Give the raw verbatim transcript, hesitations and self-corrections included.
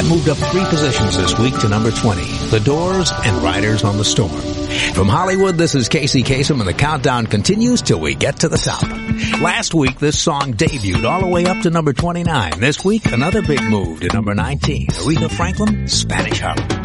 that moved up three positions this week to number twenty. The Doors and Riders on the Storm. From Hollywood, this is Casey Kasem, and the countdown continues till we get to the top. Last week, this song debuted all the way up to number twenty-nine. This week, another big move to number nineteen. Aretha Franklin, Spanish Harlem.